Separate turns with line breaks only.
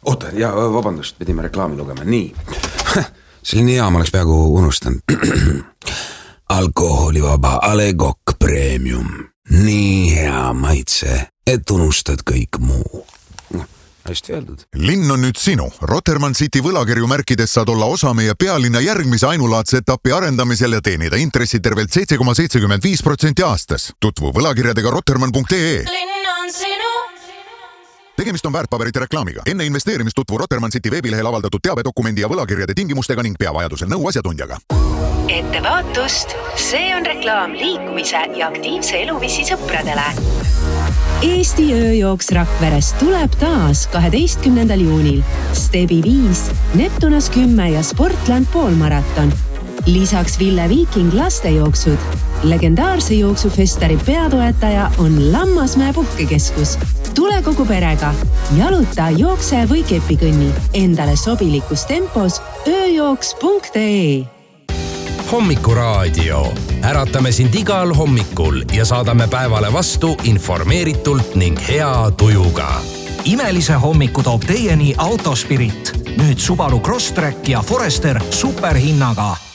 Oota, ja vabandust, pidime reklaami lugema. Nii. Selline hea, ma oleks peaaegu unustanud. Alkoholivaba A. Le Coq Premium. Nii hea maitse, et unustad kõik muu. Hästi öeldud.
Linn on nüüd sinu. Rotermann City võlakirju märkides saad olla osa meie pealinna järgmise ainulaadse etapi arendamisel ja teenida intressi tervelt 7,75% aastas. Tutvu võlakirjadega rotermann.ee.
Linn on sinu.
Tegemist on väärtpaberite reklaamiga. Enne investeerimist tutvu Rotermann City veebilehel avaldatud teabedokumendi ja võlakirjade tingimustega ning pea vajadusel nõu asjatundjaga.
Ettevaatust, see on reklaam liikumise ja aktiivse eluviisi sõpradele.
Eesti ööjooks Rakverest tuleb taas 12. juunil. Stebi 5, Neptunas 10 ja Sportland poolmaraton. Lisaks Ville Viiking lastejooksud. Legendaarse jooksufestari peatoetaja on Lammasmäe puhkekeskus. Tule kogu perega. Jaluta, jookse või kepikõnni. Endale sobilikus tempos ööjooks.ee.
Hommikuraadio. Äratame sind igal hommikul ja saadame päevale vastu informeeritult ning hea tujuga.
Imelise hommiku toob teieni Autospirit. Nüüd Subaru Crosstrek ja Forester superhinnaga.